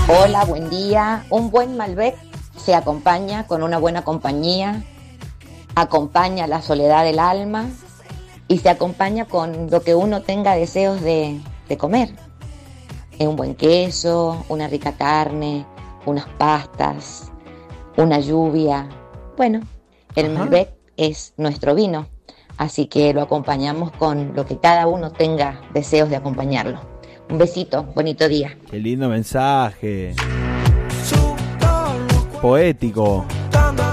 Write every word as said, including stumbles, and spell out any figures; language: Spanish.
Hola, buen día. Un buen Malbec se acompaña con una buena compañía, acompaña la soledad del alma y se acompaña con lo que uno tenga deseos de, de comer. Un buen queso, una rica carne, unas pastas, una lluvia. Bueno, el Ajá. Malbec es nuestro vino, así que lo acompañamos con lo que cada uno tenga deseos de acompañarlo. Un besito, bonito día. Qué lindo mensaje. Poético.